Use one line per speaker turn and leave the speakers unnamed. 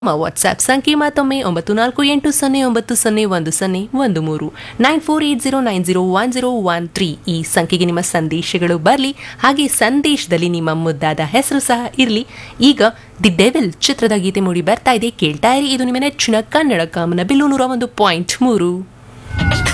ನಮ್ಮ ವಾಟ್ಸ್ಆ್ಯಪ್ ಸಂಖ್ಯೆ ಮತ್ತೊಮ್ಮೆ 9480901013 9480901013 ಈ ಸಂಖ್ಯೆಗೆ ನಿಮ್ಮ ಸಂದೇಶಗಳು ಬರಲಿ. ಹಾಗೆ ಸಂದೇಶದಲ್ಲಿ ನಿಮ್ಮ ಮುದ್ದಾದ ಹೆಸರು ಸಹ ಇರಲಿ. ಈಗ ದಿ ಡೆವಿಲ್ ಚಿತ್ರದ ಗೀತೆ ಮೂಡಿ ಬರ್ತಾ ಇದೆ, ಕೇಳ್ತಾ ಇರಿ. ಇದು ನಿಮ್ಮ ನೆಚ್ಚಿನ ಕನ್ನಡ ಕಾಮನಬಿಲ್ಲು 101.3.